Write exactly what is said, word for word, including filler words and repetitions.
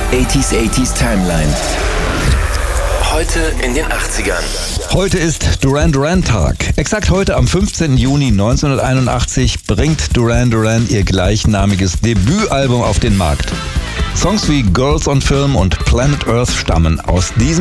achtziger achtziger Timeline. Heute in den achtzigern. Heute ist Duran Duran Tag. Exakt heute am fünfzehnten Juni neunzehnhunderteinundachtzig bringt Duran Duran ihr gleichnamiges Debütalbum auf den Markt. Songs wie Girls on Film und Planet Earth stammen aus diesem